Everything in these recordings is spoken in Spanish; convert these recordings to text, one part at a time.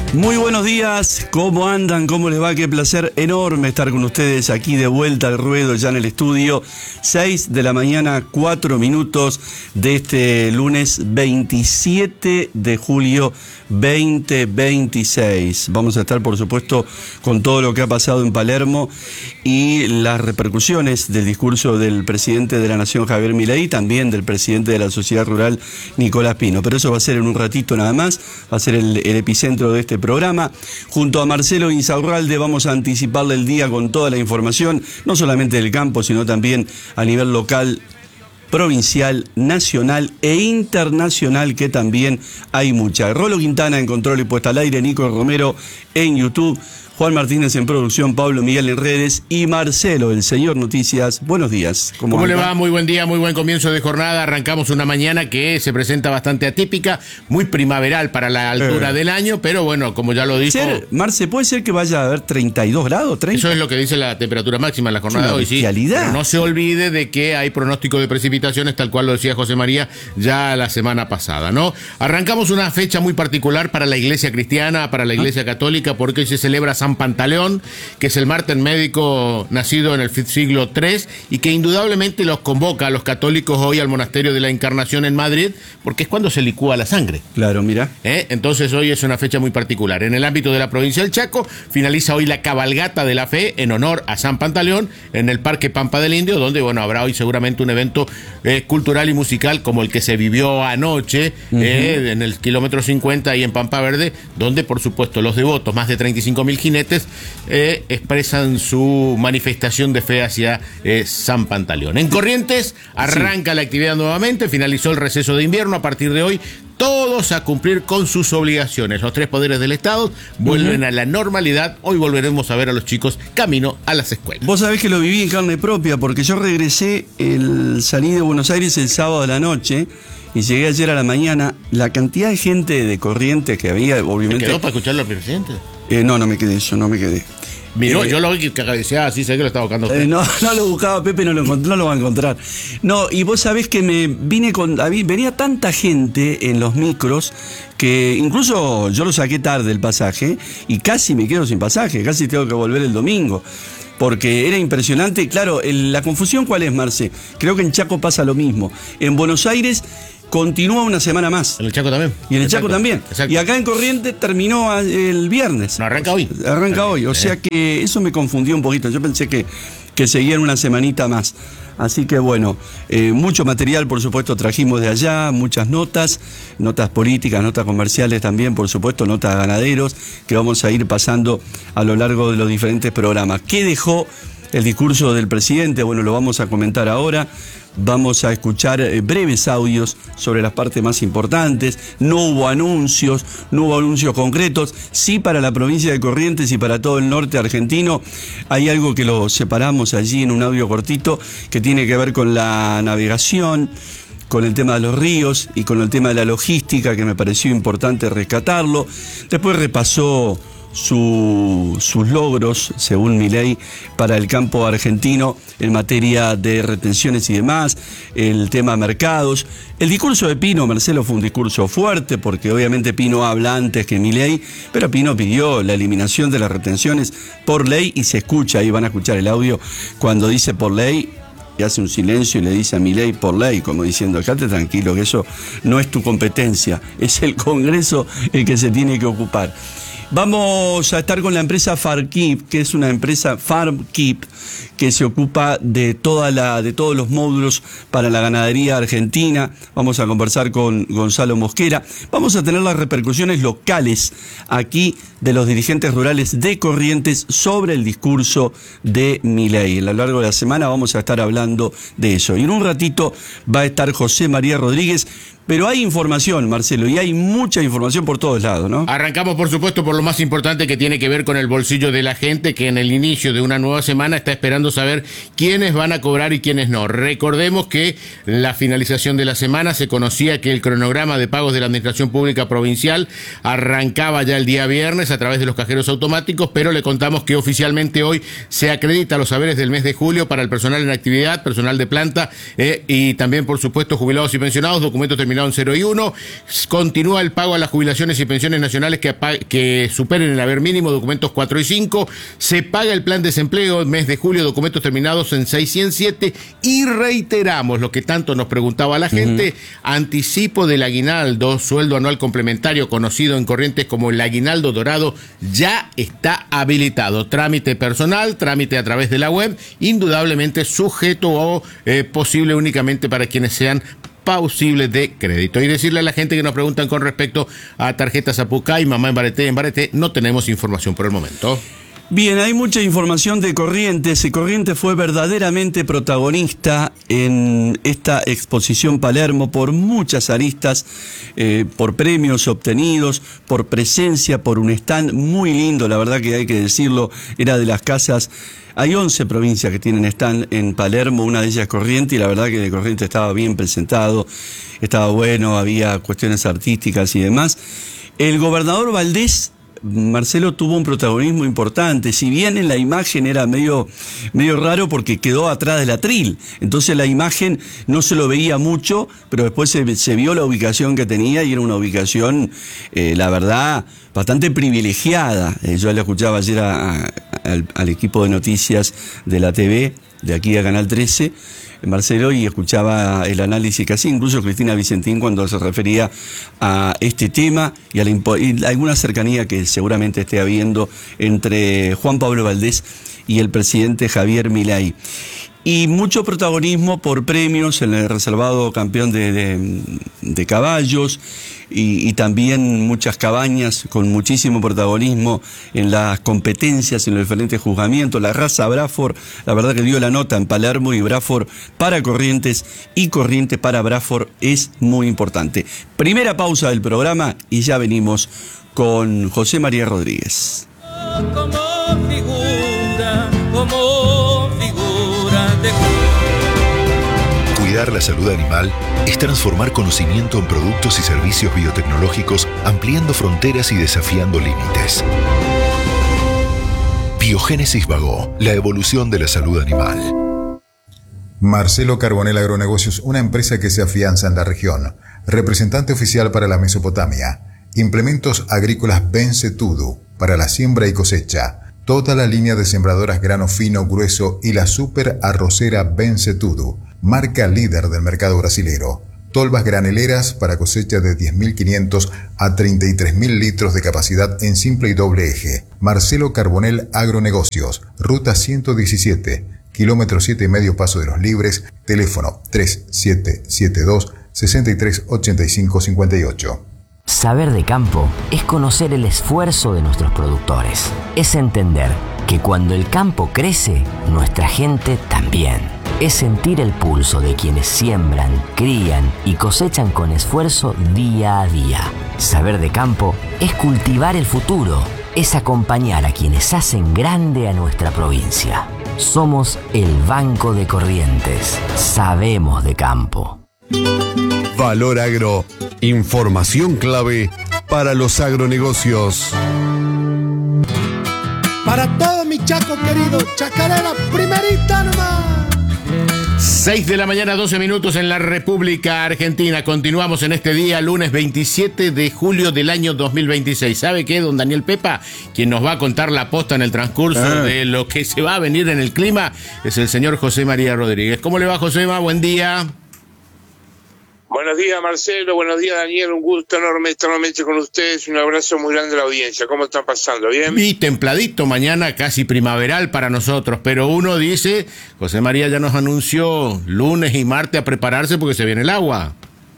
Muy buenos días, ¿cómo andan? ¿Cómo les va? Qué placer enorme estar con ustedes aquí de vuelta al ruedo ya en el estudio. 6 de la mañana, 4 minutos de este lunes 27 de julio 2026. Vamos a estar, por supuesto, con todo lo que ha pasado en Palermo y las repercusiones del discurso del presidente de la Nación, Javier Milei, también del presidente de la Sociedad Rural, Nicolás Pino. Pero eso va a ser en un ratito nada más, va a ser el epicentro de este programa. Junto a Marcelo Insaurralde vamos a anticiparle el día con toda la información, no solamente del campo, sino también a nivel local, provincial, nacional e internacional, que también hay mucha. Rolo Quintana en control y puesta al aire, Nico Romero en YouTube, Juan Martínez en producción, Pablo Miguel en redes y Marcelo, el señor Noticias. Buenos días. ¿Cómo le va? Muy buen día, muy buen comienzo de jornada. Arrancamos una mañana que se presenta bastante atípica, muy primaveral para la altura del año, pero bueno, como ya lo dijo... Marce, ¿puede ser que vaya a haber 32 grados? 30? Eso es lo que dice la temperatura máxima en la jornada de hoy, sí. Pero no se olvide de que hay pronóstico de precipitaciones, tal cual lo decía José María ya la semana pasada, ¿no? Arrancamos una fecha muy particular para la Iglesia cristiana, para la Iglesia católica, porque hoy se celebra San Pantaleón, que es el mártir médico nacido en el siglo III y que indudablemente los convoca a los católicos hoy al monasterio de la Encarnación en Madrid, porque es cuando se licúa la sangre. Claro, mira. Entonces hoy es una fecha muy particular. En el ámbito de la provincia del Chaco finaliza hoy la cabalgata de la fe en honor a San Pantaleón en el Parque Pampa del Indio, donde bueno, habrá hoy seguramente un evento cultural y musical como el que se vivió anoche en el kilómetro 50 y en Pampa Verde, donde por supuesto los devotos, más de 35.000 jinetes, expresan su manifestación de fe hacia San Pantaleón. En Corrientes arranca la actividad nuevamente, finalizó el receso de invierno. A partir de hoy todos a cumplir con sus obligaciones. Los tres poderes del Estado vuelven a la normalidad. Hoy volveremos a ver a los chicos camino a las escuelas. Vos sabés que lo viví en carne propia, porque yo regresé, salí de Buenos Aires el sábado de la noche y llegué ayer a la mañana. La cantidad de gente de Corrientes que había, obviamente... ¿Te quedó para escucharlo al presidente? No me quedé eso, no me quedé. Miró, yo lo vi que decía así, sé que lo estaba buscando usted. No lo buscaba Pepe, no lo va a encontrar. No, y vos sabés que venía tanta gente en los micros que incluso yo lo saqué tarde el pasaje y casi me quedo sin pasaje, casi tengo que volver el domingo. Porque era impresionante. Claro, la confusión, ¿cuál es, Marce? Creo que en Chaco pasa lo mismo. En Buenos Aires continúa una semana más. En el Chaco también. Y en el Chaco también. Exacto. Y acá en Corrientes terminó el viernes. No, arranca hoy. Arranca hoy. O sea que eso me confundió un poquito. Yo pensé que seguían una semanita más. Así que bueno, mucho material, por supuesto, trajimos de allá, muchas notas políticas, notas comerciales también, por supuesto, notas de ganaderos, que vamos a ir pasando a lo largo de los diferentes programas. ¿Qué dejó el discurso del presidente? Bueno, lo vamos a comentar ahora. Vamos a escuchar breves audios sobre las partes más importantes. No hubo anuncios concretos. Sí, para la provincia de Corrientes y para todo el norte argentino hay algo que lo separamos allí en un audio cortito que tiene que ver con la navegación, con el tema de los ríos y con el tema de la logística, que me pareció importante rescatarlo. Después repasó sus logros, según Milei, para el campo argentino en materia de retenciones y demás, el tema mercados. El discurso de Pino, Marcelo, fue un discurso fuerte, porque obviamente Pino habla antes que Milei, pero Pino pidió la eliminación de las retenciones por ley y se escucha, ahí van a escuchar el audio, cuando dice por ley, y hace un silencio y le dice a Milei por ley, como diciendo, quédate tranquilo, que eso no es tu competencia, es el Congreso el que se tiene que ocupar. Vamos a estar con la empresa FarmKeep, que es una empresa FarmKeep que se ocupa de todos los módulos para la ganadería argentina. Vamos a conversar con Gonzalo Mosquera. Vamos a tener las repercusiones locales aquí de los dirigentes rurales de Corrientes sobre el discurso de Milei. A lo largo de la semana vamos a estar hablando de eso. Y en un ratito va a estar José María Rodríguez. Pero hay información, Marcelo, y hay mucha información por todos lados, ¿no? Arrancamos, por supuesto, por lo más importante, que tiene que ver con el bolsillo de la gente, que en el inicio de una nueva semana está esperando saber quiénes van a cobrar y quiénes no. Recordemos que la finalización de la semana se conocía que el cronograma de pagos de la Administración Pública Provincial arrancaba ya el día viernes a través de los cajeros automáticos, pero le contamos que oficialmente hoy se acredita los haberes del mes de julio para el personal en actividad, personal de planta y también, por supuesto, jubilados y pensionados, documentos terminados terminado en 0 y 1. Continúa el pago a las jubilaciones y pensiones nacionales que superen el haber mínimo, documentos 4 y 5. Se paga el plan de desempleo mes de julio, documentos terminados en 6 y en 7. Y reiteramos lo que tanto nos preguntaba la gente, anticipo del aguinaldo, sueldo anual complementario conocido en Corrientes como el aguinaldo dorado, ya está habilitado. Trámite personal, trámite a través de la web, indudablemente sujeto o posible únicamente para quienes sean pausibles de crédito. Y decirle a la gente que nos preguntan con respecto a tarjetas Apucay, Mamá en Bareté, no tenemos información por el momento. Bien, hay mucha información de Corrientes, y Corrientes fue verdaderamente protagonista en esta exposición Palermo por muchas aristas, por premios obtenidos, por presencia, por un stand muy lindo, la verdad que hay que decirlo, era de las casas. Hay 11 provincias que tienen stand en Palermo, una de ellas es Corrientes, y la verdad que de Corrientes estaba bien presentado, estaba bueno, había cuestiones artísticas y demás. El gobernador Valdés, Marcelo, tuvo un protagonismo importante, si bien en la imagen era medio raro porque quedó atrás del atril, entonces la imagen no se lo veía mucho, pero después se vio la ubicación que tenía y era una ubicación, la verdad, bastante privilegiada. Yo le escuchaba ayer al equipo de noticias de la TV, de aquí a Canal 13, Marcelo, y escuchaba el análisis que hacía incluso Cristina Vicentín cuando se refería a este tema y a alguna cercanía que seguramente esté habiendo entre Juan Pablo Valdés y el presidente Javier Milei. Y mucho protagonismo por premios en el reservado campeón de caballos y también muchas cabañas con muchísimo protagonismo en las competencias, en los diferentes juzgamientos. La raza Braford, la verdad que dio la nota en Palermo, y Braford para Corrientes y Corrientes para Braford es muy importante. Primera pausa del programa y ya venimos con José María Rodríguez. Cuidar la salud animal es transformar conocimiento en productos y servicios biotecnológicos, ampliando fronteras y desafiando límites. Biogénesis Bagó, la evolución de la salud animal. Marcelo Carbonell Agronegocios, una empresa que se afianza en la región. Representante oficial para la Mesopotamia. Implementos agrícolas Bencetudo para la siembra y cosecha. Toda la línea de sembradoras grano fino, grueso y la super arrocera Bencetudo, marca líder del mercado brasilero. Tolvas graneleras para cosecha de 10.500 a 33.000 litros de capacidad en simple y doble eje. Marcelo Carbonell Agronegocios, ruta 117, kilómetro 7,5 Paso de los Libres, teléfono 3772-638558. Saber de campo es conocer el esfuerzo de nuestros productores. Es entender que cuando el campo crece, nuestra gente también. Es sentir el pulso de quienes siembran, crían y cosechan con esfuerzo día a día. Saber de campo es cultivar el futuro. Es acompañar a quienes hacen grande a nuestra provincia. Somos el Banco de Corrientes. Sabemos de campo. Valor Agro, información clave para los agronegocios. Para todos mis chacos queridos, chacarera primerita nomás. 6 de la mañana, 12 minutos en la República Argentina. Continuamos en este día, lunes 27 de julio del año 2026. ¿Sabe qué, don Daniel Pepa? Quien nos va a contar la posta en el transcurso de lo que se va a venir en el clima es el señor José María Rodríguez. ¿Cómo le va, Josema? Buen día. Buenos días, Marcelo. Buenos días, Daniel. Un gusto enorme estar nuevamente con ustedes. Un abrazo muy grande a la audiencia. ¿Cómo están pasando? ¿Bien? Y templadito mañana, casi primaveral para nosotros. Pero uno dice, José María ya nos anunció lunes y martes a prepararse porque se viene el agua.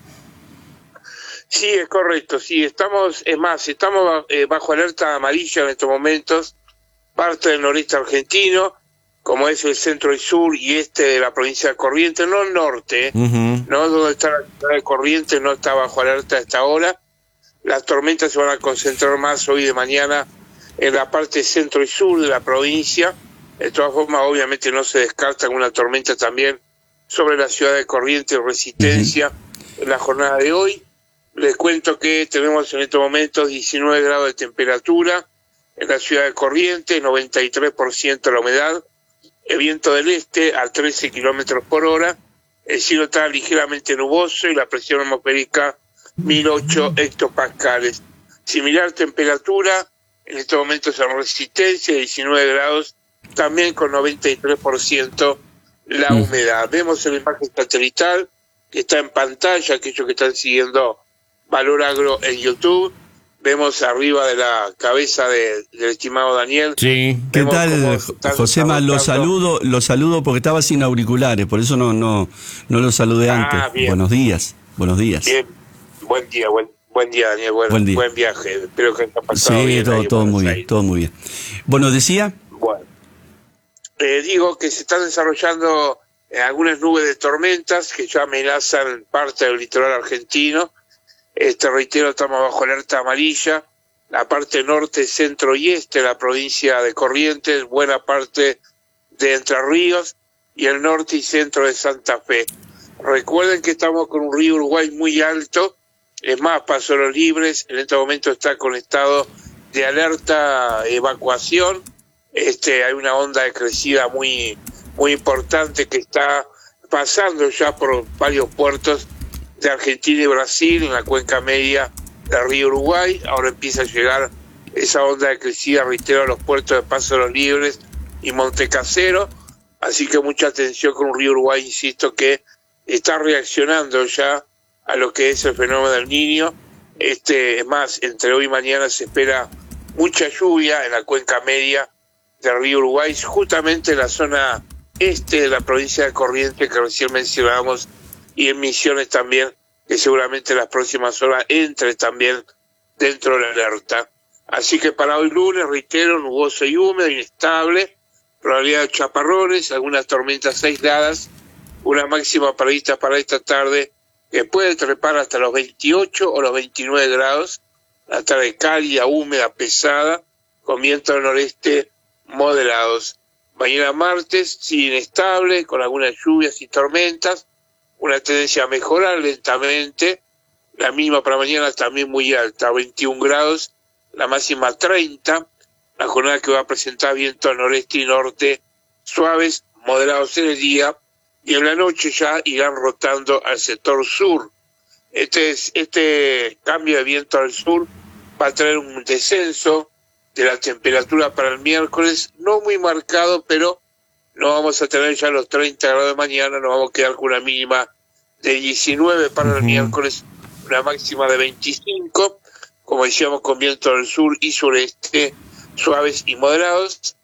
Sí, es correcto. Sí, estamos bajo alerta amarilla en estos momentos. Parte del noreste argentino, como es el centro y sur y este de la provincia de Corrientes, no el norte, no donde está la ciudad de Corrientes, no está bajo alerta a esta hora. Las tormentas se van a concentrar más hoy de mañana en la parte centro y sur de la provincia. De todas formas, obviamente no se descarta alguna tormenta también sobre la ciudad de Corrientes, Resistencia, en la jornada de hoy. Les cuento que tenemos en estos momentos 19 grados de temperatura en la ciudad de Corrientes, 93% la humedad. El viento del este a 13 kilómetros por hora. el cielo está ligeramente nuboso y la presión atmosférica 1008 hectopascales. Similar temperatura, en estos momentos en Resistencia, 19 grados, también con 93% la humedad. Vemos en la imagen satelital que está en pantalla, aquellos que están siguiendo Valor Agro en YouTube. Vemos arriba de la cabeza del estimado Daniel. Sí. ¿Qué tal, Josema? Lo saludo porque estaba sin auriculares, por eso no lo saludé antes. Bien. Buenos días. Bien, buen día, Daniel, buen viaje. Espero que haya pasado bien. Sí, todo muy bien. Bueno, decía. Bueno, digo que se están desarrollando algunas nubes de tormentas que ya amenazan parte del litoral argentino. Reitero, estamos bajo alerta amarilla, la parte norte, centro y este de la provincia de Corrientes, buena parte de Entre Ríos y el norte y centro de Santa Fe. Recuerden que estamos con un río Uruguay muy alto, es más, Paso de los Libres, en este momento está con estado de alerta evacuación. Hay una onda de crecida muy importante que está pasando ya por varios puertos de Argentina y Brasil, en la cuenca media del río Uruguay. Ahora empieza a llegar esa onda de crecida, reitero, a los puertos de Paso de los Libres y Montecasero, así que mucha atención con un río Uruguay, insisto, que está reaccionando ya a lo que es el fenómeno del Niño. Es más, entre hoy y mañana se espera mucha lluvia en la cuenca media del río Uruguay, justamente en la zona este de la provincia de Corrientes que recién mencionábamos, y en Misiones también, que seguramente en las próximas horas entre también dentro de la alerta. Así que para hoy lunes, reitero, nuboso y húmedo, inestable, probabilidad de chaparrones, algunas tormentas aisladas, una máxima prevista para esta tarde que puede trepar hasta los 28 o los 29 grados, la tarde cálida, húmeda, pesada, con viento del noreste moderados. Mañana martes, sí, inestable, con algunas lluvias y tormentas, una tendencia a mejorar lentamente, la mínima para mañana también muy alta, 21 grados, la máxima 30, la jornada que va a presentar viento al noreste y norte suaves, moderados en el día, y en la noche ya irán rotando al sector sur. Este cambio de viento al sur va a traer un descenso de la temperatura para el miércoles, no muy marcado, pero no vamos a tener ya los 30 grados de mañana, nos vamos a quedar con una mínima de 19 para el miércoles, una máxima de 25, como decíamos, con viento del sur y sureste suaves y moderados.